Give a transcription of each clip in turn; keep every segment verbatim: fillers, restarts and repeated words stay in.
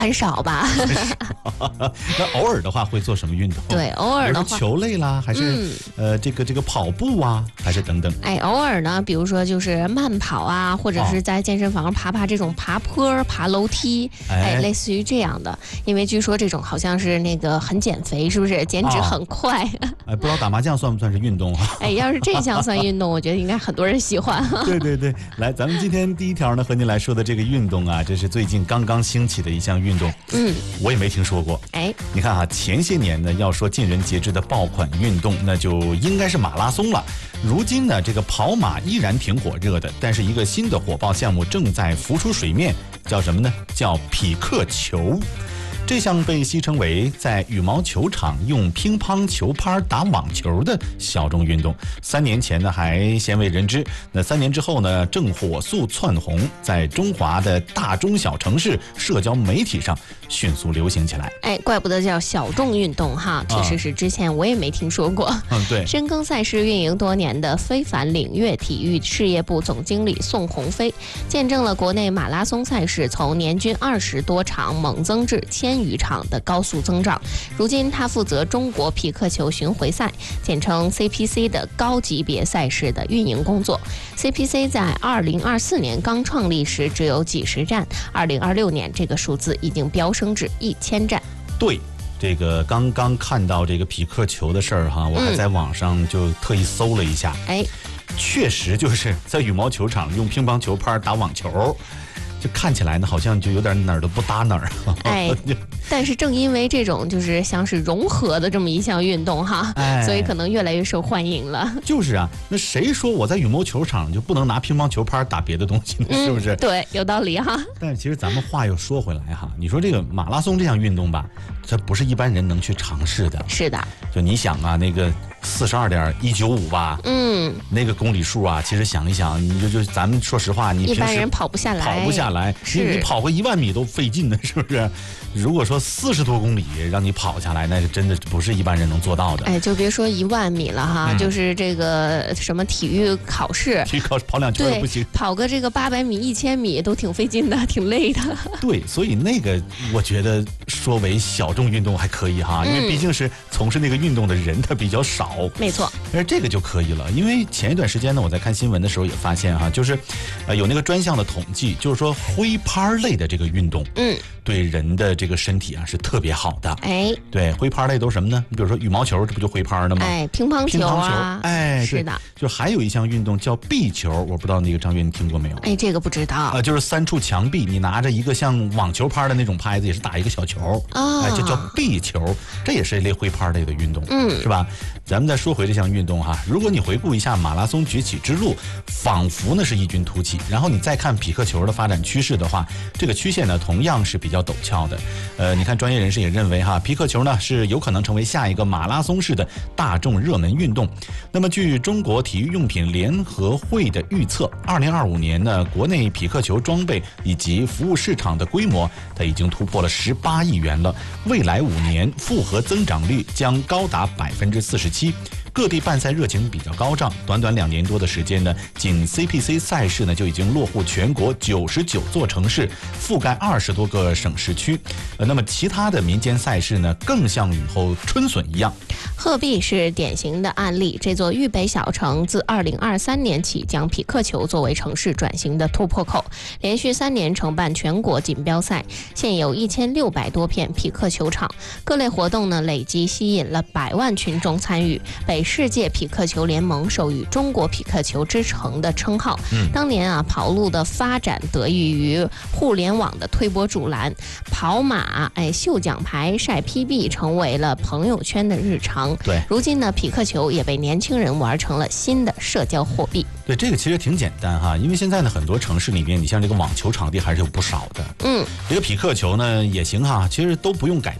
很少吧。 那偶尔的话会做什么运动？ 对，偶尔的话， 球类啦，还是、嗯、呃这个这个跑步啊，还是等等？ 哎，偶尔呢，比如说就是慢跑啊，或者是在健身房爬爬这种爬坡、爬楼梯，哎，哎类似于这样的。因为据说这种好像是那个很减肥，是不是？减脂很快。 哦、哎，不知道打麻将算不算是运动啊？ 哎，要是这项算运动，我觉得应该很多人喜欢。 对对对，来，咱们今天第一条呢，和您来说的这个运动啊，这是最近刚刚兴起的一项运动。嗯，我也没听说过。 哎， 你看啊，前些年呢，要说尽人皆知的爆款运动，那就应该是马拉松了。如今呢，这个跑马依然挺火热的，但是一个新的火爆项目正在浮出水面，叫什么呢？叫匹克球。这项被戏称为在羽毛球场用乒乓球拍打网球的小众运动，三年前呢还鲜为人知，那三年之后呢正火速窜红，在中华的大中小城市社交媒体上迅速流行起来。 哎，怪不得叫小众运动哈，确实是之前我也没听说过。 嗯，对。 深耕赛事运营多年的非凡领域体育事业部总经理宋鸿飞，见证了国内马拉松赛事从年均二十多场猛增至千余场的高速增长。如今他负责中国匹克球巡回赛，简称 C P C 的高级别赛事的运营工作。C P C 在二零二四年刚创立时只有几十站，二零二六年这个数字已经飙升至一千站。 对。这个刚刚看到这个匹克球的事儿哈，我还在网上就特意搜了一下， 哎、嗯， 确实就是在羽毛球场用乒乓球拍打网球。就看起来呢，好像就有点哪儿都不搭哪儿。 哎，但是正因为这种就是像是融合的这么一项运动哈，哎、所以可能越来越受欢迎了。 就是啊，那谁说我在羽毛球场就不能拿乒乓球拍打别的东西呢？嗯、是不是？ 对，有道理哈。 但是其实咱们话又说回来哈，你说这个马拉松这项运动吧，它不是一般人能去尝试的。 是的。 就你想啊，那个四十二点一九五吧，嗯，那个公里数啊，其实想一想，你就就咱们说实话，你平时一般人跑不下来， 跑不下来，你你跑个一万米都费劲的，是不是？如果说四十多公里让你跑下来，那是真的不是一般人能做到的。 哎，就别说一万米了哈，嗯、就是这个什么体育考试， 体育考试跑两圈都不行， 跑个这个八百米、一千米都挺费劲的，挺累的。 对，所以那个我觉得说为小众运动还可以哈，因为毕竟是从事那个运动的人他比较少。 没错， 但是这个就可以了，因为前一段时间呢，我在看新闻的时候也发现哈，就是，呃，有那个专项的统计，就是说挥拍类的这个运动，嗯，对人的这个身体啊是特别好的。 哎， 对，挥拍类都是什么呢？你比如说羽毛球，这不就挥拍的吗？ 哎，乒乓球啊， 哎， 是的。 就还有一项运动叫壁球，我不知道那个张悦你听过没有？ 哎，这个不知道。啊、 呃，就是三处墙壁，你拿着一个像网球拍的那种拍子，也是打一个小球， 啊， 哎，这叫壁球，这也是一类挥拍类的运动，嗯，是吧？咱们再说回这项运动哈，如果你回顾一下马拉松崛起之路，仿佛呢是异军突起，然后你再看匹克球的发展趋势的话，这个曲线呢同样是比较陡峭的。呃，你看专业人士也认为哈，匹克球呢是有可能成为下一个马拉松式的大众热门运动。那么据中国体育用品联合会的预测，二零二五年呢，国内匹克球装备以及服务市场的规模，它已经突破了十八亿元了。未来五年复合增长率将高达百分之四十七。各地办赛热情比较高涨，短短两年多的时间呢，仅 C P C 赛事呢就已经落户全国九十九座城市，覆盖二十多个省市区。呃，那么其他的民间赛事呢，更像雨后春笋一样。 鹤壁是典型的案例，这座渝北小城自二零二三年起将匹克球作为城市转型的突破口，连续三年承办全国锦标赛，现有一千六百多片匹克球场，各类活动呢累计吸引了百万群众参与，被世界匹克球联盟授予中国匹克球之城的称号。嗯，当年啊，跑路的发展得益于互联网的推波助澜，跑马哎秀奖牌晒 P B 成为了朋友圈的日常。 对， 如今呢，匹克球也被年轻人玩成了新的社交货币。 对，这个其实挺简单哈，因为现在呢，很多城市里面，你像这个网球场地还是有不少的。嗯，这个匹克球呢也行哈，其实都不用改变。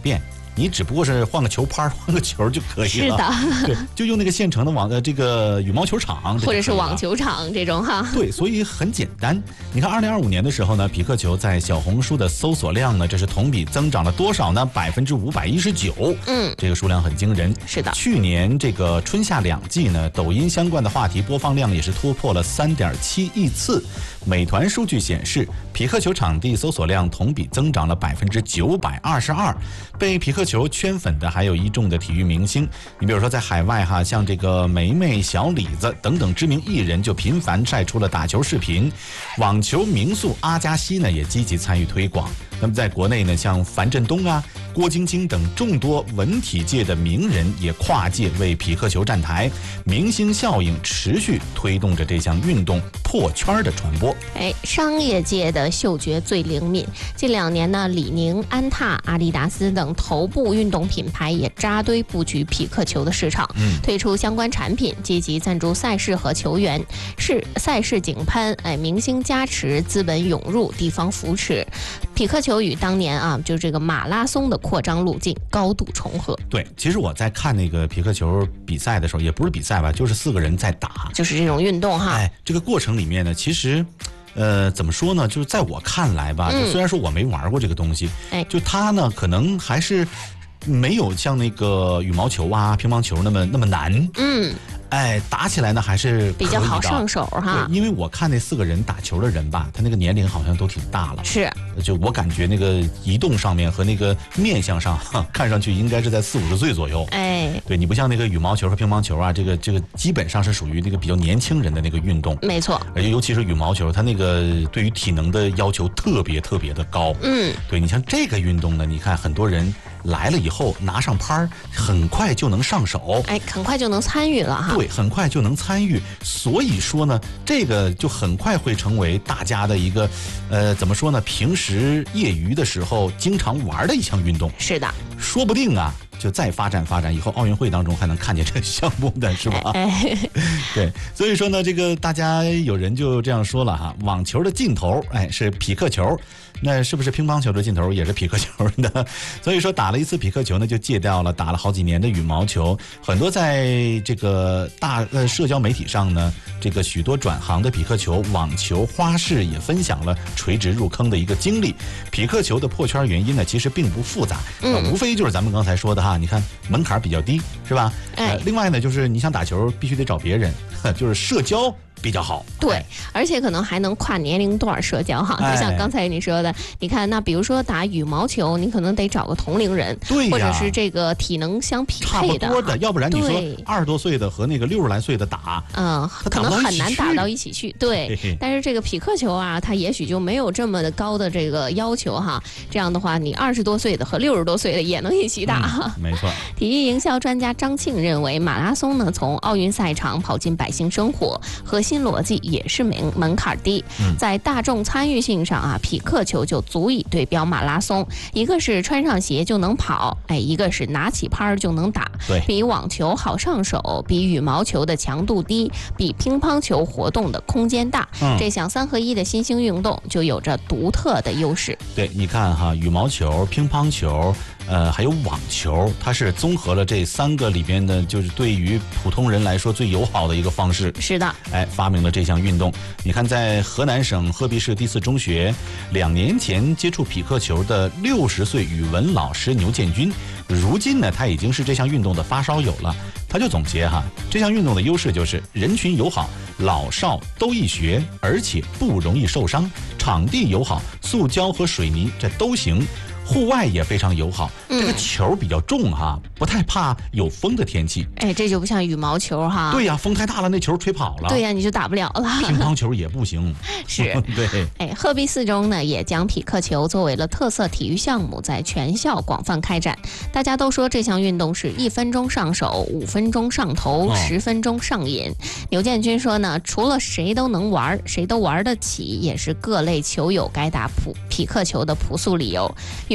你只不过是换个球拍换个球就可以了。 是的， 对，就用那个现成的网呃这个羽毛球场或者是网球场这种哈。 对，所以很简单。你看，二零二五年的时候呢，匹克球在小红书的搜索量呢，这是同比增长了多少呢？百分之五百一十九。嗯，这个数量很惊人。 是的， 去年这个春夏两季呢，抖音相关的话题播放量也是突破了三点七亿次。美团数据显示，匹克球场地搜索量同比增长了百分之九百二十二。被匹克球圈粉的还有一众的体育明星，你比如说在海外哈，像这个梅梅、小李子等等知名艺人就频繁晒出了打球视频。网球名宿阿加西呢也积极参与推广。那么在国内呢，像樊振东啊、郭晶晶等众多文体界的名人也跨界为匹克球站台，明星效应持续推动着这项运动破圈的传播。 哎，商业界的嗅觉最灵敏。近两年呢，李宁、安踏、阿迪达斯等头部运动品牌也扎堆布局匹克球的市场，嗯、推出相关产品，积极赞助赛事和球员，是赛事井喷，哎，明星加持，资本涌入，地方扶持。匹克球与当年啊，就这个马拉松的扩张路径高度重合。 对，其实我在看那个匹克球比赛的时候，也不是比赛吧，就是四个人在打， 就是这种运动哈。 哎，这个过程里面呢，其实。呃，怎么说呢？就是在我看来吧，就虽然说我没玩过这个东西，哎、嗯，就它呢，可能还是没有像那个羽毛球啊、乒乓球那么那么难。嗯。哎，打起来呢还是比较好上手哈。 对，因为我看那四个人打球的人吧，他那个年龄好像都挺大了。 是， 就我感觉那个移动上面和那个面相上，看上去应该是在四五十岁左右。 哎， 对你不像那个羽毛球和乒乓球啊，这个这个基本上是属于那个比较年轻人的那个运动。 没错， 而且尤其是羽毛球，它那个对于体能的要求特别特别的高。嗯，对你像这个运动呢，你看很多人来了以后拿上拍，很快就能上手。 哎，很快就能参与了哈。 对，很快就能参与，所以说呢，这个就很快会成为大家的一个，呃，怎么说呢？平时业余的时候经常玩的一项运动。 是的， 说不定啊，就再发展发展，以后奥运会当中还能看见这个项目的是吧？ 哎， 对，所以说呢，这个大家有人就这样说了哈，网球的尽头，哎，是匹克球。那是不是乒乓球的尽头也是匹克球的？所以说打了一次匹克球呢，就戒掉了打了好几年的羽毛球。很多在这个大呃社交媒体上呢，这个许多转行的匹克球、网球花式也分享了垂直入坑的一个经历。匹克球的破圈原因呢，其实并不复杂，嗯、呃，无非就是咱们刚才说的哈，你看门槛比较低，是吧？哎、呃，另外呢，就是你想打球必须得找别人，就是社交比较好。 对，而且可能还能跨年龄段社交哈，就像刚才你说的，哎、你看那比如说打羽毛球，你可能得找个同龄人， 对， 或者是这个体能相匹配的， 差不多的，要不然你说二十多岁的和那个六十来岁的打， 嗯，可能很难打到一起去。对，嘿嘿，但是这个匹克球啊，它也许就没有这么的高的这个要求哈。这样的话，你二十多岁的和六十多岁的也能一起打。 嗯、没错。 体育营销专家张庆认为，马拉松呢从奥运赛场跑进百姓生活，核心逻辑也是门门槛低，嗯、在大众参与性上啊，匹克球就足以对标马拉松。一个是穿上鞋就能跑，哎，一个是拿起拍就能打， 对， 比网球好上手，比羽毛球的强度低，比乒乓球活动的空间大。嗯、这项三合一的新兴运动就有着独特的优势。 对，你看哈，羽毛球、乒乓球。呃，还有网球，它是综合了这三个里边的，就是对于普通人来说最友好的一个方式。 是的， 哎，发明了这项运动。你看，在河南省鹤壁市第四中学，两年前接触匹克球的六十岁语文老师牛建军，如今呢，他已经是这项运动的发烧友了。他就总结哈，这项运动的优势就是人群友好，老少都易学，而且不容易受伤；场地友好，塑胶和水泥这都行。户外也非常友好，这个球比较重哈，不太怕有风的天气。 哎，这就不像羽毛球哈。 对呀，风太大了，那球吹跑了。 对呀，你就打不了了。 乒乓球也不行。 是， 对。 哎，鹤壁四中呢也将匹克球作为了特色体育项目，在全校广泛开展。大家都说这项运动是一分钟上手，五分钟上头，哦、十分钟上瘾。牛建军说呢，除了谁都能玩，谁都玩得起，也是各类球友该打普匹克球的朴素理由。羽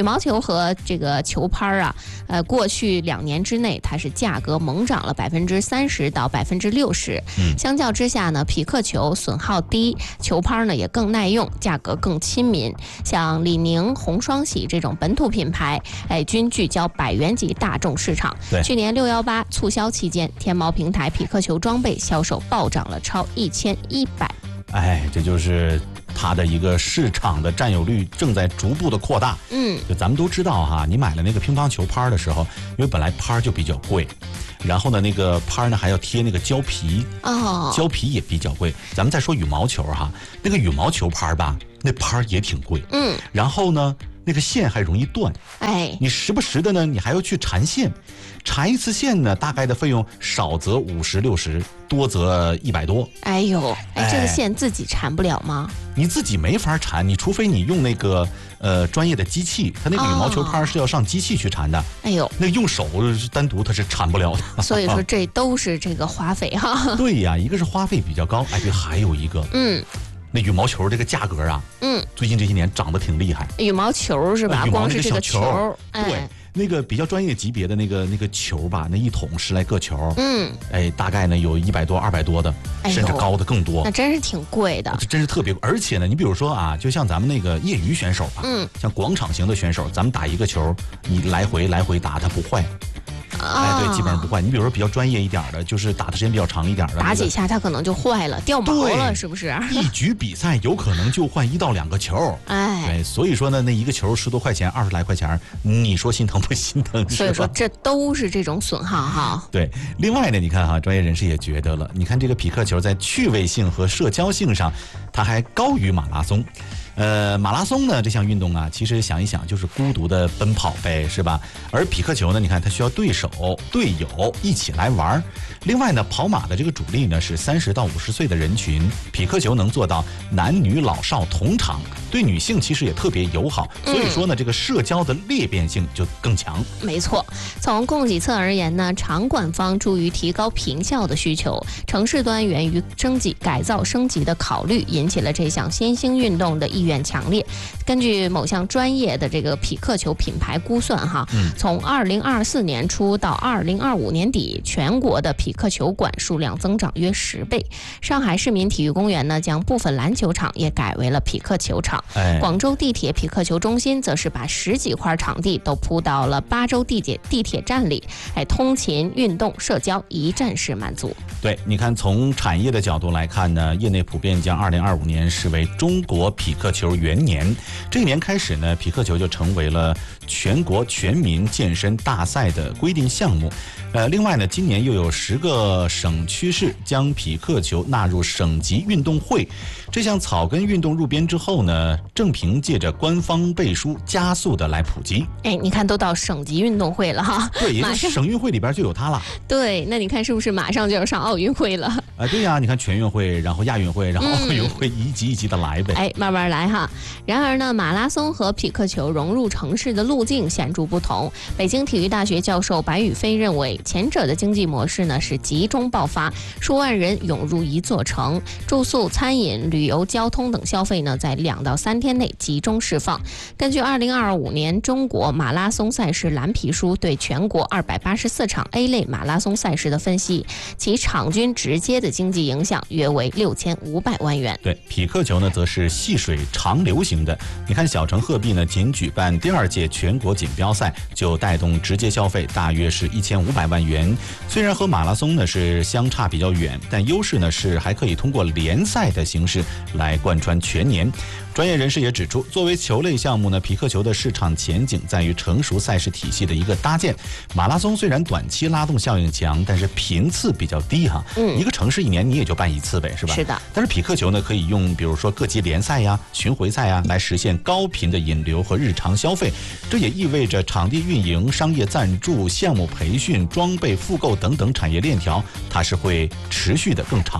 毛球和这个球拍啊，呃，过去两年之内它是价格猛涨了百分之三十到百分之六十。相较之下呢，匹克球损耗低，球拍呢也更耐用，价格更亲民。像李宁、红双喜这种本土品牌，哎，均聚焦百元级大众市场。去年六幺八促销期间，天猫平台匹克球装备销售暴涨了超一千一百。 哎，这就是它的一个市场的占有率正在逐步的扩大。 嗯， 就咱们都知道哈，你买了那个乒乓球拍的时候，因为本来拍就比较贵，然后呢，那个拍呢还要贴那个胶皮， 哦， 胶皮也比较贵。咱们再说羽毛球哈，那个羽毛球拍吧，那拍也挺贵。 嗯， 然后呢，那个线还容易断。 哎， 你时不时的呢，你还要去缠线，缠一次线呢，大概的费用少则五十六十，多则一百多。 哎呦，哎，这个线自己缠不了吗？ 你自己没法缠，你除非你用那个呃专业的机器，它那个羽毛球拍是要上机器去缠的。 哎呦， 那个用手单独它是缠不了的。 所以说这都是这个花费哈。 对呀，一个是花费比较高，哎，对，还有一个， 嗯， 那羽毛球这个价格啊， 嗯， 最近这些年涨得挺厉害。 羽毛球是吧？ 羽毛光是这个球， 球， 对。 哎， 那个比较专业级别的那个那个球吧，那一桶十来个球， 嗯， 哎，大概呢有一百多、二百多的， 哎、 甚至高的更多， 那真是挺贵的。 这真是特别贵，而且呢，你比如说啊，就像咱们那个业余选手吧， 嗯， 像广场型的选手，咱们打一个球，你来回来回打它不坏。 啊、 哎，对，基本上不坏。你比如说比较专业一点的，就是打的时间比较长一点的， 打几下它可能就坏了，掉毛了，是不是？ 一局比赛有可能就换一到两个球。 哎， 对，所以说呢，那一个球十多块钱、二十来块钱，你说心疼不心疼？ 所以说这都是这种损耗哈。 对，另外呢，你看哈，专业人士也觉得了，你看这个匹克球在趣味性和社交性上，它还高于马拉松。呃，马拉松呢这项运动啊，其实想一想就是孤独的奔跑呗，是吧？而匹克球呢，你看它需要对手、队友一起来玩。另外呢，跑马的这个主力呢是三十到五十岁的人群，匹克球能做到男女老少同场，对女性其实也特别友好，所以说呢，这个社交的裂变性就更强。 没错，从供给侧而言呢，场馆方出于提高坪效的需求，城市端源于升级、改造、升级的考虑，引起了这项新兴运动的意愿强烈。根据某项专业的这个匹克球品牌估算哈， 嗯、 从二零二四年初到二零二五年底，全国的匹克球馆数量增长约十倍。上海市民体育公园呢，将部分篮球场也改为了匹克球场。 哎， 广州地铁匹克球中心则是把十几块场地都铺到了八州地铁地铁站里，哎，通勤、运动、社交一站式满足。 对，你看从产业的角度来看呢，业内普遍将二零二五年视为中国匹克球元年。这一年开始呢，匹克球就成为了全国全民健身大赛的规定项目。呃，另外呢，今年又有十个省区市将匹克球纳入省级运动会。这项草根运动入编之后呢，正凭借着官方背书，加速的来普及。 哎，你看都到省级运动会了哈， 对，也就是省运会里边就有它了。 对，那你看是不是马上就要上奥运会了？ 啊，对呀，你看全运会，然后亚运会，然后奥运会，一级一级的来呗。 哎，慢慢来哈。然而呢，马拉松和匹克球融入城市的路径显著不同。北京体育大学教授白宇飞认为，前者的经济模式呢是集中爆发，数万人涌入一座城，住宿、餐饮、旅游、交通等消费呢，在两到三天内集中释放。根据二零二五年中国马拉松赛事蓝皮书对全国二百八十四场 A 类马拉松赛事的分析，其场均直接的经济影响约为六千五百万元。 对，匹克球呢，则是细水长流型的。你看，小城鹤壁呢，仅举办第二届全国锦标赛，就带动直接消费大约是一千五百万元。虽然和马拉松呢是相差比较远，但优势呢是还可以通过联赛的形式来贯穿全年。专业人士也指出，作为球类项目呢，匹克球的市场前景在于成熟赛事体系的一个搭建。马拉松虽然短期拉动效应强，但是频次比较低哈。嗯，一个城市一年你也就办一次呗，是吧？ 是的。 但是匹克球呢，可以用比如说各级联赛呀、巡回赛呀，来实现高频的引流和日常消费。这也意味着场地运营、商业赞助、项目培训、装备复购等等产业链条，它是会持续的更长久。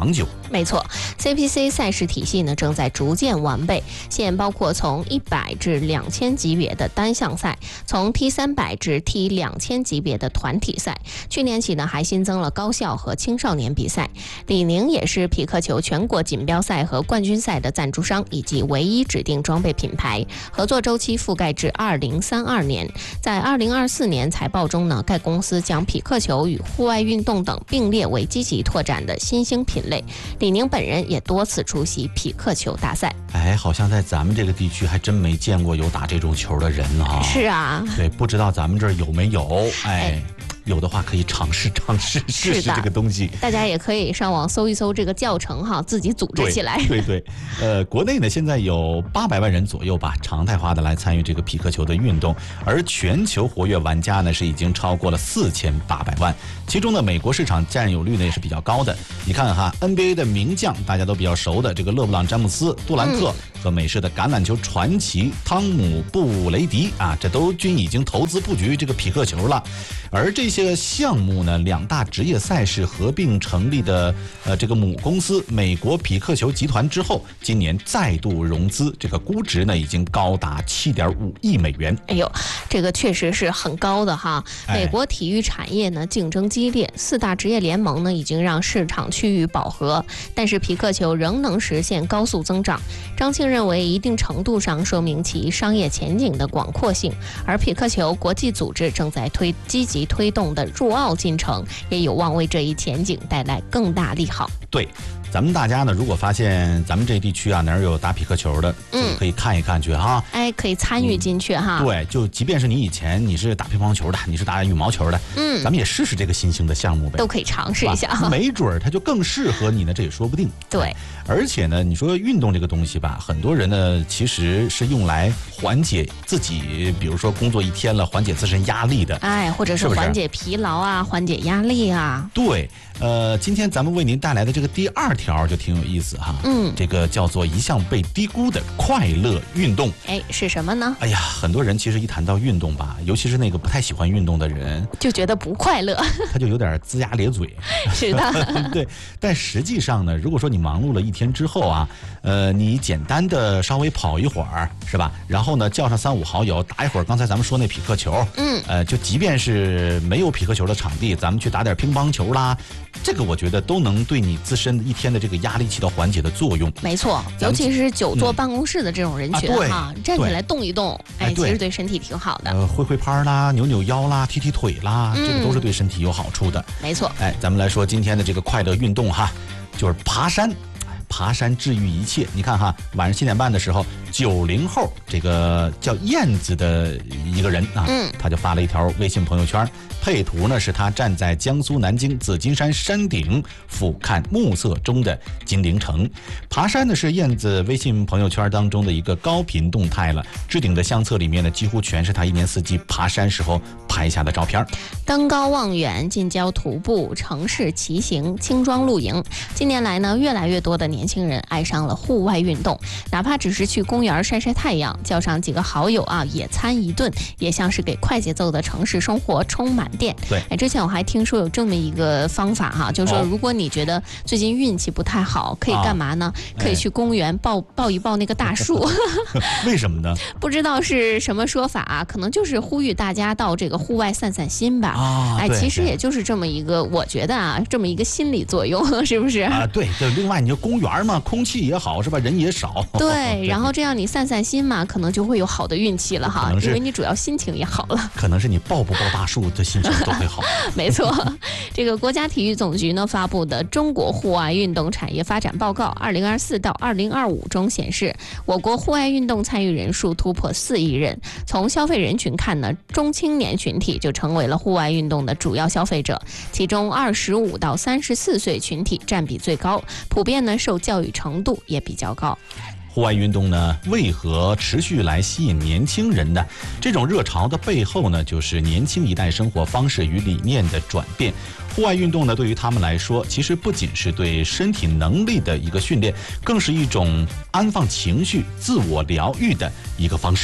没错 ，C P C 赛事体系呢正在逐渐完备，现包括从一百至两千级别的单项赛，从 T 三百至 T 两千级别的团体赛。去年起呢还新增了高校和青少年比赛。李宁也是匹克球全国锦标赛和冠军赛的赞助商以及唯一指定装备品牌，合作周期覆盖至二零三二年。在二零二四年财报中呢，该公司将匹克球与户外运动等并列为积极拓展的新兴品类。李宁本人也多次出席匹克球大赛。 哎，好像在咱们这个地区还真没见过有打这种球的人啊。 是啊， 对，不知道咱们这儿有没有？哎。哎有的话可以尝试尝试试试这个东西， 大家也可以上网搜一搜这个教程哈，自己组织起来。 对 对, 对，呃，国内呢现在有八百万人左右吧，常态化的来参与这个匹克球的运动，而全球活跃玩家呢是已经超过了四千八百万，其中呢美国市场占有率呢也是比较高的。你看哈 ，N B A 的名将大家都比较熟的这个勒布朗詹姆斯、杜兰特、嗯、和美式的橄榄球传奇汤姆布雷迪啊，这都均已经投资布局这个匹克球了。而这些项目呢，两大职业赛事合并成立的呃这个母公司美国匹克球集团之后，今年再度融资，这个估值呢已经高达七点五亿美元。 哎呦，这个确实是很高的哈。美国体育产业呢竞争激烈，四大职业联盟呢已经让市场趋于饱和，但是匹克球仍能实现高速增长。张庆认为，一定程度上说明其商业前景的广阔性，而匹克球国际组织正在推积极推动的入奥进程，也有望为这一前景带来更大利好。 对，咱们大家呢，如果发现咱们这地区啊哪儿有打匹克球的，嗯，可以看一看去哈， 哎，可以参与进去哈、 嗯。对，就即便是你以前你是打乒乓球的，你是打羽毛球的，嗯，咱们也试试这个新兴的项目呗， 都可以尝试一下， 没准儿它就更适合你呢，这也说不定。 对， 而且呢，你说运动这个东西吧，很多人呢其实是用来缓解自己，比如说工作一天了，缓解自身压力的， 哎，或者是缓解疲劳啊，缓解压力啊。 对，呃，今天咱们为您带来的这个第二条就挺有意思哈，嗯，这个叫做一项被低估的快乐运动。 哎，是什么呢？ 哎呀，很多人其实一谈到运动吧，尤其是那个不太喜欢运动的人， 就觉得不快乐， 他就有点龇牙咧嘴。 是的， 对。但实际上呢，如果说你忙碌了一天之后啊，呃，你简单的稍微跑一会儿，是吧？然后呢，叫上三五好友打一会儿刚才咱们说那匹克球，嗯，呃，就即便是没有匹克球的场地，咱们去打点乒乓球啦，这个我觉得都能对你自身一天的这个压力起到缓解的作用。 没错，尤其是久坐办公室的这种人群哈、嗯啊，站起来动一动，哎，其实对身体挺好的。 呃，挥挥拍啦，扭扭腰啦，踢踢腿啦，嗯、这个都是对身体有好处的。 没错， 哎，咱们来说今天的这个快乐运动哈，就是爬山。爬山治愈一切，你看哈，晚上七点半的时候，九零后这个叫燕子的一个人啊，嗯，他就发了一条微信朋友圈，配图呢是他站在江苏南京紫金山山顶俯瞰暮色中的金陵城。爬山呢是燕子微信朋友圈当中的一个高频动态了，置顶的相册里面呢几乎全是他一年四季爬山时候拍下的照片。 登高望远、近郊徒步、城市骑行、轻装露营，近年来呢越来越多的年轻人爱上了户外运动，哪怕只是去公园晒晒太阳，叫上几个好友啊野餐一顿，也像是给快节奏的城市生活充满电。 对， 哎，之前我还听说有这么一个方法哈，就是说如果你觉得最近运气不太好，可以干嘛呢？啊、可以去公园抱抱一抱那个大树。 为什么呢？ 不知道是什么说法啊，可能就是呼吁大家到这个户外散散心吧。啊，哎，其实也就是这么一个，我觉得啊，这么一个心理作用，是不是？ 啊，对，就另外你就公园嘛，空气也好，是吧？人也少。 对，然后这样你散散心嘛，可能就会有好的运气了哈，因为你主要心情也好了。 可能是你抱不抱大树的心情都会好。 没错，这个国家体育总局呢发布的《中国户外运动产业发展报告（二零二四到二零二五）》中显示，我国户外运动参与人数突破四亿人。从消费人群看呢，中青年群体就成为了户外运动的主要消费者，其中二十五到三十四岁群体占比最高，普遍呢受教育程度也比较高。 户外运动呢，为何持续来吸引年轻人呢？这种热潮的背后呢，就是年轻一代生活方式与理念的转变。户外运动呢，对于他们来说，其实不仅是对身体能力的一个训练，更是一种安放情绪、自我疗愈的一个方式。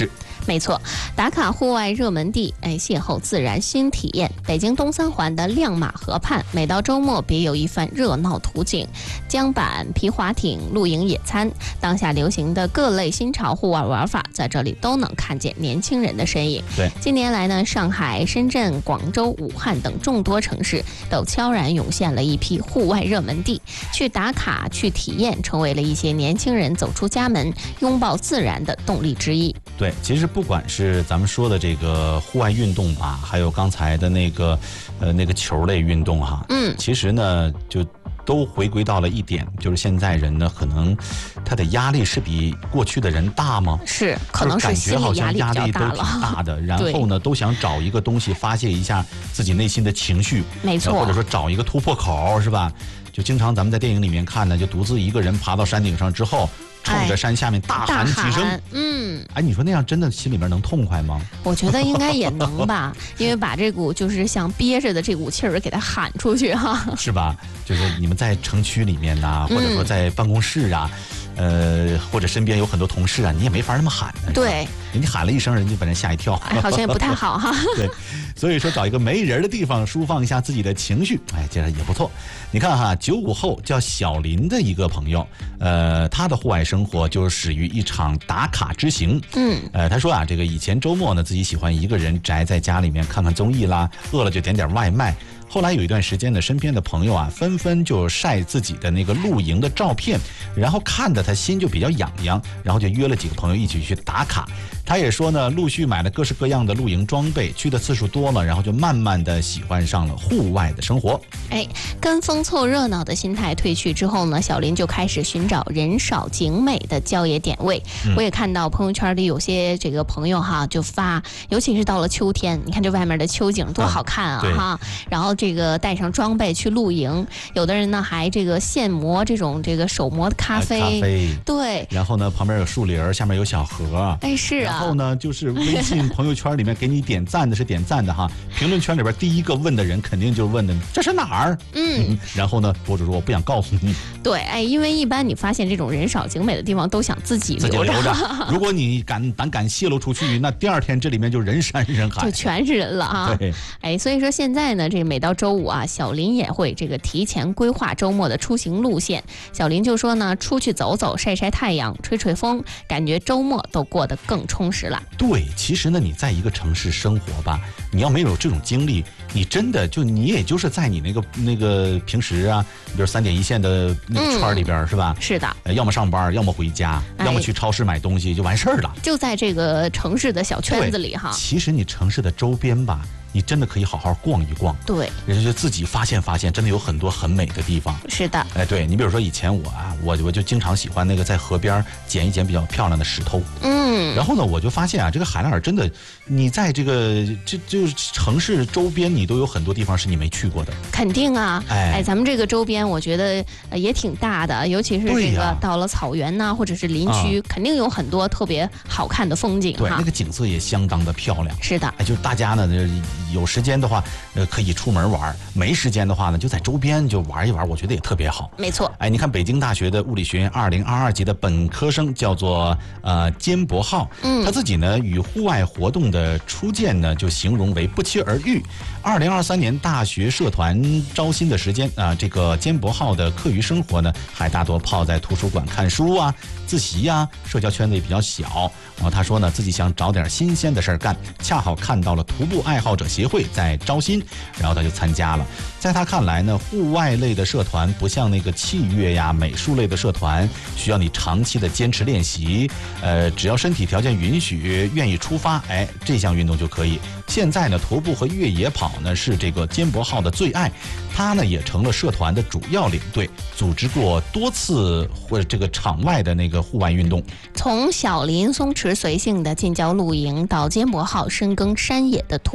没错，打卡户外热门地，哎，邂逅自然新体验。北京东三环的亮马河畔，每到周末别有一番热闹图景，桨板、皮划艇、露营、野餐，当下流行的各类新潮户外玩法，在这里都能看见年轻人的身影。 对， 近年来呢，上海、深圳、广州、武汉等众多城市都悄然涌现了一批户外热门地，去打卡、去体验，成为了一些年轻人走出家门、拥抱自然的动力之一。 对，其实不管是咱们说的这个户外运动吧，还有刚才的那个呃那个球类运动哈， 嗯， 其实呢就都回归到了一点，就是现在人呢可能他的压力是比过去的人大吗？ 是，可能是心理压力比较大了， 感觉好像压力都挺大的，然后呢都想找一个东西发泄一下自己内心的情绪， 没错， 或者说找一个突破口，是吧？就经常咱们在电影里面看呢，就独自一个人爬到山顶上之后，冲着山下面大喊几声， 哎、嗯， 哎，你说那样真的心里面能痛快吗？ 我觉得应该也能吧，因为把这股就是像憋着的这股气儿给它喊出去哈， 是吧？就是你们在城区里面呐、啊，或者说在办公室啊。呃，或者身边有很多同事啊，你也没法那么喊的。 对， 你喊了一声，人家把人吓一跳， 哎、好像也不太好哈。 对，所以说找一个没人的地方抒放一下自己的情绪，哎，这也不错。你看哈，九五后叫小林的一个朋友，呃，他的户外生活就始于一场打卡之行。 嗯， 呃，他说啊，这个以前周末呢，自己喜欢一个人宅在家里面看看综艺啦，饿了就点点外卖。后来有一段时间呢，身边的朋友啊，纷纷就晒自己的那个露营的照片，然后看得他心就比较痒痒，然后就约了几个朋友一起去打卡。他也说呢，陆续买了各式各样的露营装备，去的次数多了，然后就慢慢的喜欢上了户外的生活。 哎，跟风凑热闹的心态退去之后呢，小林就开始寻找人少景美的郊野点位。嗯、我也看到朋友圈里有些这个朋友哈，就发，尤其是到了秋天，你看这外面的秋景多好看啊、嗯、哈，然后这个带上装备去露营，有的人呢还这个现磨这种这个手磨的咖啡， 咖啡对， 然后呢旁边有树林，下面有小河， 哎是啊。 然后呢，就是微信朋友圈里面给你点赞的是点赞的哈，评论圈里边第一个问的人肯定就问的这是哪儿？嗯，然后呢，博主说我不想告诉你。 对，哎，因为一般你发现这种人少景美的地方，都想自己留着。 自己留着如果你敢胆敢泄露出去，那第二天这里面就人山人海， 就全是人了啊。 对， 哎，所以说现在呢，这每到周五啊，小林也会这个提前规划周末的出行路线。小林就说呢，出去走走，晒晒太阳，吹吹风，感觉周末都过得更充实了。 对，其实呢，你在一个城市生活吧，你要没有这种经历，你真的就你也就是在你那个那个平时啊，比如三点一线的那个圈里边、嗯、是吧？ 是的， 要么上班，要么回家，哎、要么去超市买东西就完事儿了。 就在这个城市的小圈子里哈。 其实你城市的周边吧，你真的可以好好逛一逛。 对， 人家就自己发现发现，真的有很多很美的地方。 是的， 哎，对你比如说以前我啊，我我就经常喜欢那个在河边捡一捡比较漂亮的石头。嗯，然后呢，我就发现啊，这个海拉尔真的，你在这个这就是城市周边，你都有很多地方是你没去过的。 肯定啊，哎，哎咱们这个周边我觉得也挺大的，尤其是这个到了草原呐、啊，或者是林区、啊，肯定有很多特别好看的风景。 对，那个景色也相当的漂亮。 是的， 哎，就是大家呢，有时间的话，呃，可以出门玩；没时间的话呢，就在周边就玩一玩，我觉得也特别好。 没错， 哎，你看北京大学的物理学院二零二二级的本科生叫做呃坚博浩，嗯，他自己呢与户外活动的初见呢就形容为不期而遇。二零二三年大学社团招新的时间啊、呃，这个坚博浩的课余生活呢还大多泡在图书馆看书啊、自习呀、啊，社交圈子也比较小。然后他说呢，自己想找点新鲜的事儿干，恰好看到了徒步爱好者协会在招新，然后他就参加了。在他看来呢，户外类的社团不像那个器乐呀、美术类的社团，需要你长期的坚持练习。呃，只要身体条件允许，愿意出发，哎，这项运动就可以。现在呢，徒步和越野跑呢是这个坚博浩的最爱，他呢也成了社团的主要领队，组织过多次或者这个场外的那个户外运动。从小林松弛随性的近郊露营，到坚博浩深耕山野的徒步越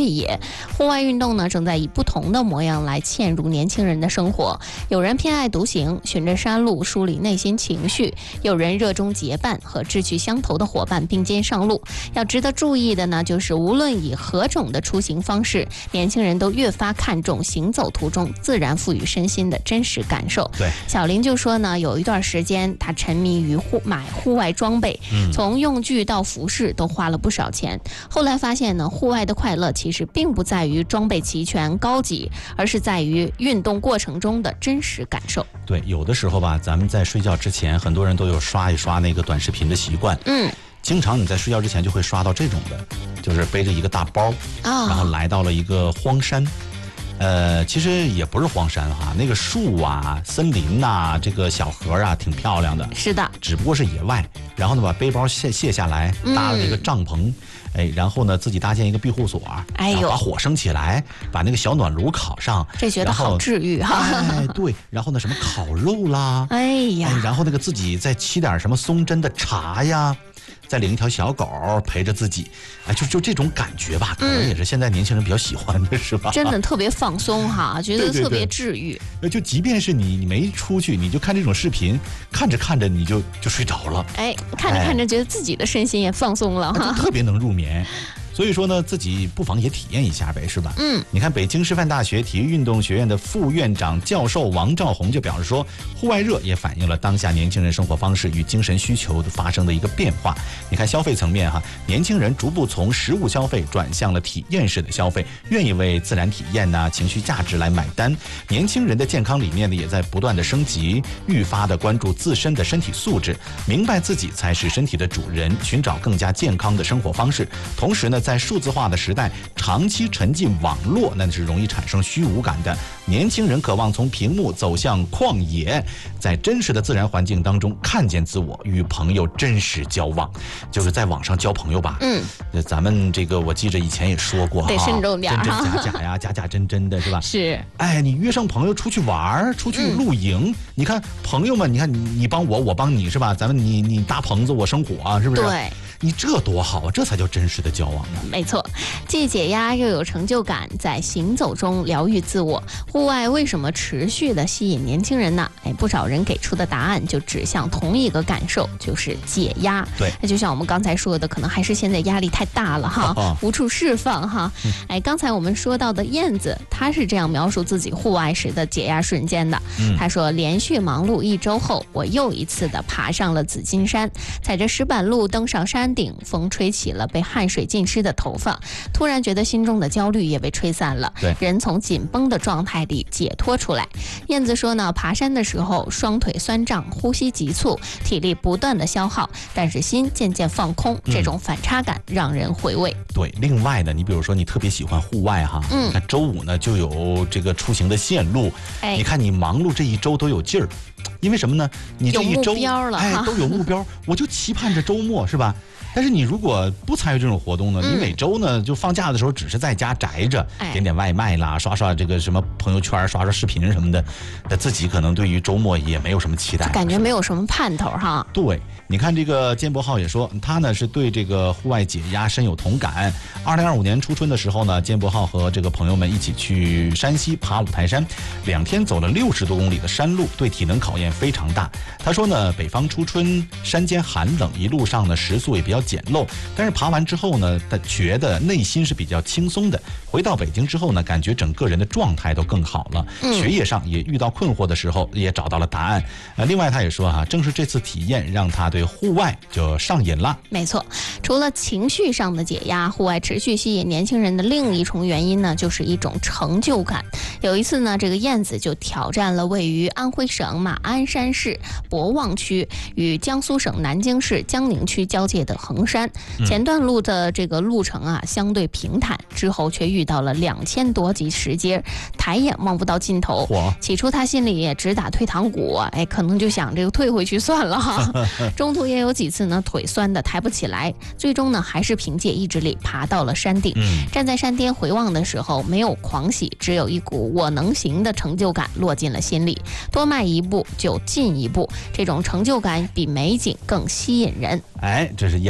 野。户外运动呢，正在以不同的模样来嵌入年轻人的生活。有人偏爱独行，循着山路梳理内心情绪；有人热衷结伴，和志趣相投的伙伴并肩上路。要值得注意的呢，就是无论以何种的出行方式，年轻人都越发看重行走途中自然赋予身心的真实感受。 对， 小林就说呢，有一段时间他沉迷于户买户外装备，嗯、从用具到服饰都花了不少钱。后来发现呢，户外的快乐其实并不在于装备齐全高级，而是在于运动过程中的真实感受。 对，有的时候吧，咱们在睡觉之前，很多人都有刷一刷那个短视频的习惯。嗯。经常你在睡觉之前就会刷到这种的，就是背着一个大包，哦、然后来到了一个荒山，呃，其实也不是荒山哈，那个树啊、森林呐、啊、这个小河啊，挺漂亮的。 是的， 只不过是野外。然后呢，把背包卸卸下来，搭了一个帐篷，嗯、哎，然后呢，自己搭建一个庇护所，哎呦，把火升起来，把那个小暖炉烤上， 这觉得好治愈哈。 哎，对，然后呢，什么烤肉啦， 哎呀， 哎，然后那个自己再沏点什么松针的茶呀。再领一条小狗陪着自己，哎，就就这种感觉吧，可能也是现在年轻人比较喜欢的，是吧？ 真的特别放松哈，觉得特别治愈。 呃，就即便是你你没出去，你就看这种视频，看着看着你就就睡着了。 哎，看着看着觉得自己的身心也放松了哈， 就特别能入眠。所以说呢，自己不妨也体验一下呗，是吧？嗯，你看北京师范大学体育运动学院的副院长教授王兆宏就表示说，户外热也反映了当下年轻人生活方式与精神需求的发生的一个变化。你看消费层面哈，年轻人逐步从实物消费转向了体验式的消费，愿意为自然体验呐、啊、情绪价值来买单。年轻人的健康理念呢，也在不断的升级，愈发的关注自身的身体素质，明白自己才是身体的主人，寻找更加健康的生活方式。同时呢，在数字化的时代，长期沉浸网络，那是容易产生虚无感的。年轻人渴望从屏幕走向旷野，在真实的自然环境当中看见自我，与朋友真实交往，就是在网上交朋友吧。嗯，咱们这个我记着以前也说过哈， 得慎重点， 真真假假呀，假假真真的是吧？ 是。 哎，你约上朋友出去玩，出去露营，嗯、你看朋友们，你看你你帮我，我帮你是吧？咱们你你搭棚子，我生火、啊，是不是？ 对。 你这多好啊，这才叫真实的交往呢。 没错，既解压又有成就感，在行走中疗愈自我。户外为什么持续的吸引年轻人呢？哎，不少人给出的答案就指向同一个感受，就是解压。 对， 那就像我们刚才说的，可能还是现在压力太大了哈，哦、无处释放哈。嗯、哎，刚才我们说到的燕子，她是这样描述自己户外时的解压瞬间的。嗯、她说，连续忙碌一周后，我又一次的爬上了紫金山，踩着石板路登上山顶，风吹起了被汗水浸湿的头发，突然觉得心中的焦虑也被吹散了， 对， 人从紧绷的状态里解脱出来。燕子说呢，爬山的时候双腿酸胀，呼吸急促，体力不断的消耗，但是心渐渐放空，这种反差感让人回味。 嗯、对，另外呢，你比如说你特别喜欢户外哈，嗯，那周五呢就有这个出行的线路，哎，你看你忙碌这一周都有劲儿，因为什么呢？你这一周有目标了， 哎，都有目标，我就期盼着周末是吧？但是你如果不参与这种活动呢，嗯、你每周呢就放假的时候只是在家宅着，哎、点点外卖啦，刷刷这个什么朋友圈，刷刷视频什么的，那自己可能对于周末也没有什么期待， 感觉没有什么盼头哈。 对，你看这个坚博浩也说，他呢是对这个户外解压深有同感。二零二五年初春的时候呢，坚博浩和这个朋友们一起去山西爬五台山，两天走了六十多公里的山路，对体能考验非常大。他说呢，北方初春，山间寒冷，一路上呢食宿也比较简陋，但是爬完之后呢，他觉得内心是比较轻松的。回到北京之后呢，感觉整个人的状态都更好了，嗯、学业上也遇到困惑的时候也找到了答案。呃，另外他也说哈、啊，正是这次体验让他对户外就上瘾了。 没错，除了情绪上的解压，户外持续吸引年轻人的另一重原因呢，就是一种成就感。有一次呢，这个燕子就挑战了位于安徽省马鞍山市博望区与江苏省南京市江宁区交界的衡山。前段路的这个路程啊相对平坦，之后却遇到了两千多级石阶，抬眼望不到尽头。起初他心里也直打退堂鼓，哎，可能就想这个退回去算了哈。中途也有几次呢腿酸的抬不起来，最终呢还是凭借意志力爬到了山顶。嗯、站在山巅回望的时候，没有狂喜，只有一股我能行的成就感落进了心里。多迈一步就进一步，这种成就感比美景更吸引人。 哎，这是燕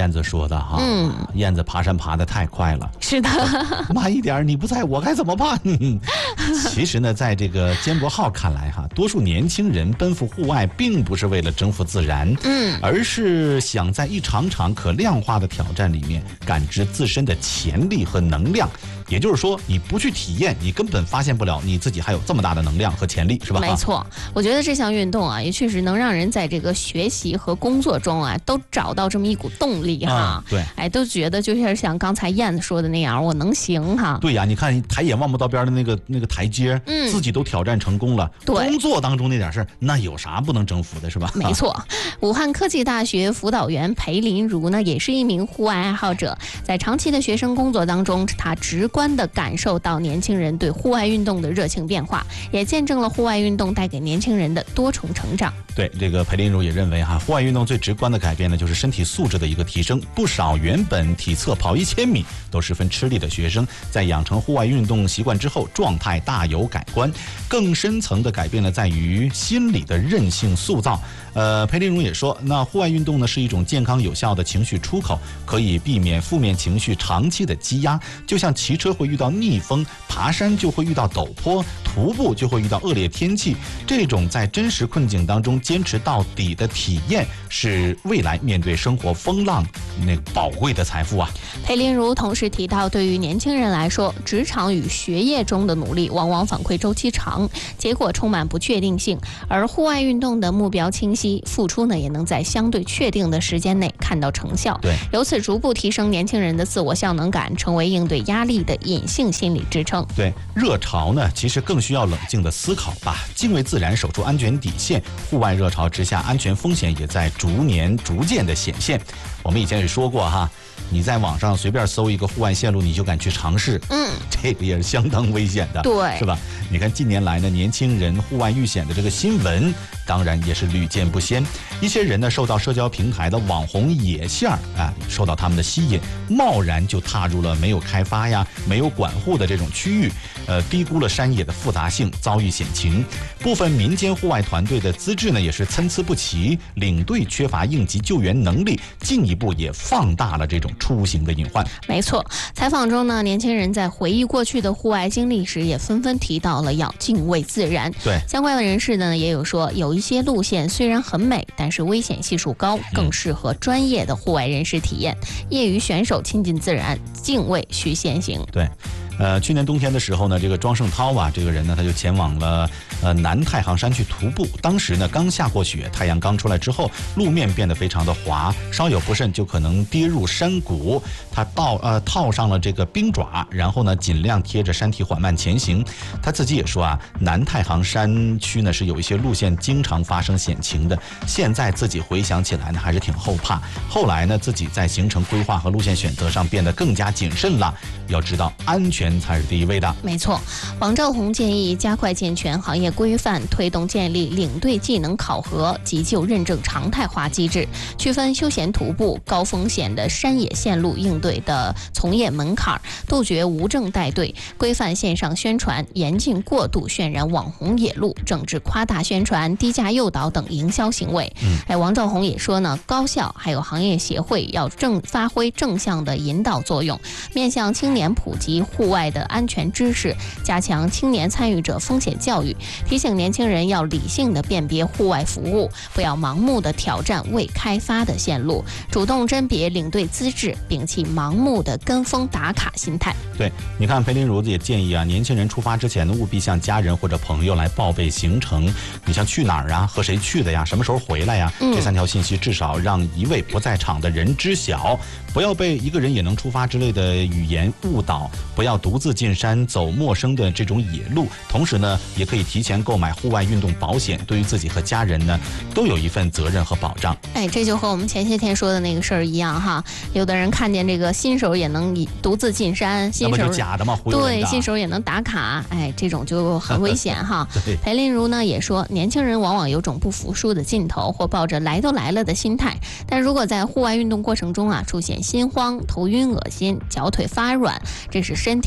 燕子说的哈，嗯，燕子爬山爬得太快了， 是的， 慢一点，你不在我该怎么办？其实呢，在这个坚博号看来哈，多数年轻人奔赴户外，并不是为了征服自然，嗯，而是想在一场场可量化的挑战里面，感知自身的潜力和能量。也就是说，你不去体验，你根本发现不了你自己还有这么大的能量和潜力，是吧？ 没错，我觉得这项运动啊，也确实能让人在这个学习和工作中啊，都找到这么一股动力哈。 嗯、对， 哎，都觉得就是像刚才燕子说的那样，我能行哈。 对呀，你看抬眼望不到边的那个那个台阶，嗯，自己都挑战成功了。 对， 工作当中那点事儿，那有啥不能征服的，是吧？ 没错，武汉科技大学辅导员裴林如呢，也是一名户外爱好者，在长期的学生工作当中，他直观的感受到年轻人对户外运动的热情变化，也见证了户外运动带给年轻人的多重成长。 对，这个裴林如也认为哈，户外运动最直观的改变呢，就是身体素质的一个提升。不少原本体测跑一千米都十分吃力的学生，在养成户外运动习惯之后，状态大有改观。更深层的改变呢，在于心理的韧性塑造。呃，裴林如也说，那户外运动呢是一种健康有效的情绪出口，可以避免负面情绪长期的积压。就像骑车会遇到逆风，爬山就会遇到陡坡，徒步就会遇到恶劣天气。这种在真实困境当中坚持到底的体验，是未来面对生活风浪那宝贵的财富啊。 裴林如同时提到，对于年轻人来说，职场与学业中的努力往往反馈周期长，结果充满不确定性，而户外运动的目标清晰，付出呢也能在相对确定的时间内看到成效， 对， 由此逐步提升年轻人的自我效能感，成为应对压力的隐性心理支撑。 对，热潮呢其实更需要冷静的思考吧，敬畏自然，守住安全底线。户外热潮之下，安全风险也在逐年逐渐的显现。我们以前也说过哈，你在网上随便搜一个户外线路，你就敢去尝试，嗯，这个也是相当危险的， 对， 是吧？你看近年来呢，年轻人户外遇险的这个新闻，当然也是屡见不鲜。一些人呢，受到社交平台的网红野线儿啊，受到他们的吸引，贸然就踏入了没有开发呀、没有管护的这种区域，呃，低估了山野的复杂性，遭遇险情。部分民间户外团队的资质呢，也是参差不齐，领队缺乏应急救援能力，进一步也放大了这种出行的隐患。 没错，采访中呢，年轻人在回忆过去的户外经历时，也纷纷提到了要敬畏自然。 对， 相关的人士呢，也有说，有一些路线虽然很美，但是危险系数高，更适合专业的户外人士体验。嗯、业余选手亲近自然，敬畏需先行。 对。呃，去年冬天的时候呢，这个庄胜涛啊，这个人呢，他就前往了呃南太行山去徒步。当时呢，刚下过雪，太阳刚出来之后，路面变得非常的滑，稍有不慎就可能跌入山谷。他到呃套上了这个冰爪，然后呢，尽量贴着山体缓慢前行。他自己也说啊，南太行山区呢是有一些路线经常发生险情的。现在自己回想起来呢，还是挺后怕。后来呢，自己在行程规划和路线选择上变得更加谨慎了。要知道，安全才是第一位的。 没错，王兆宏建议加快健全行业规范，推动建立领队技能考核、急救认证常态化机制，区分休闲徒步、高风险的山野线路应对的从业门槛，杜绝无证带队，规范线上宣传，严禁过度渲染网红野路，整治夸大宣传、低价诱导等营销行为。嗯，哎，王兆宏也说呢，高校还有行业协会要正发挥正向的引导作用，面向青年普及户外的安全知识，加强青年参与者风险教育，提醒年轻人要理性的辨别户外服务，不要盲目的挑战未开发的线路，主动甄别领队资质，摒弃盲目的跟风打卡心态。 对，你看裴林如也建议啊，年轻人出发之前呢，务必向家人或者朋友来报备行程。你像去哪儿啊，和谁去的呀，什么时候回来呀，嗯、这三条信息至少让一位不在场的人知晓，不要被一个人也能出发之类的语言误导，不要独自进山走陌生的这种野路。同时呢，也可以提前购买户外运动保险，对于自己和家人呢，都有一份责任和保障。 哎，这就和我们前些天说的那个事儿一样哈。有的人看见这个新手也能独自进山，新手那不就假的吗？忽悠人的。 对，新手也能打卡，哎，这种就很危险哈。裴林如呢也说，年轻人往往有种不服输的劲头，或抱着来都来了的心态，但如果在户外运动过程中啊出现心慌、头晕、恶心、脚腿发软，这是身体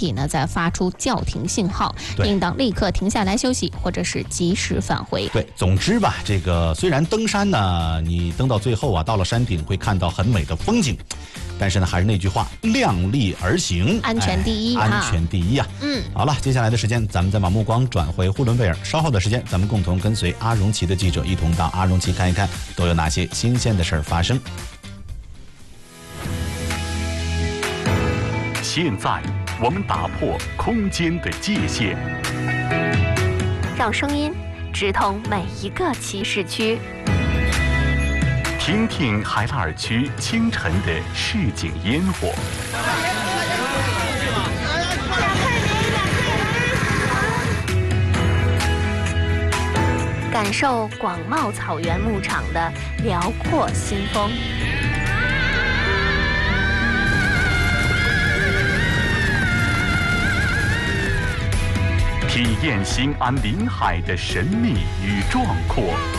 体呢在发出叫停信号，应当立刻停下来休息，或者是及时返回。 对，总之吧，这个虽然登山呢，你登到最后啊，到了山顶会看到很美的风景，但是呢，还是那句话，量力而行， 安全第一， 哎、安全第一啊。 嗯， 好了，接下来的时间，咱们再把目光转回呼伦贝尔。稍后的时间，咱们共同跟随阿荣奇的记者一同到阿荣奇看一看，都有哪些新鲜的事儿发生。 现在，我们打破空间的界限， 让声音直通每一个骑士区。 听听海拉尔区清晨的市井烟火， 感受广袤草原牧场的辽阔新风。 体验新安临海的神秘与壮阔。